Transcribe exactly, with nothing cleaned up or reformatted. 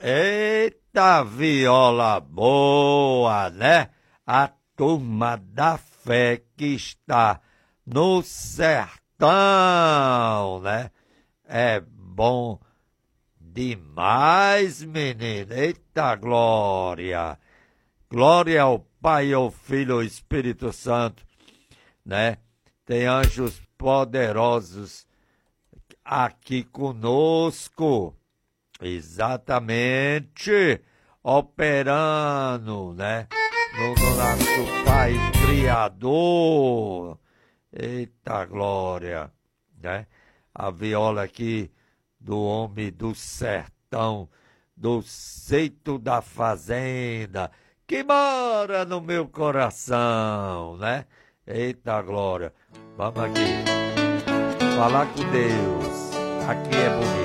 Eita, viola boa, né? A turma da fé que está no sertão, né? É bom demais, menino. Eita, glória. Glória ao Pai, ao Filho, ao Espírito Santo, né? Tem anjos poderosos aqui conosco. Exatamente, operando, né, no, no nosso Pai Criador. Eita glória, né? A viola aqui do homem do sertão, do seito da fazenda, que mora no meu coração, né? Eita glória, vamos aqui, falar com Deus, aqui é bonito.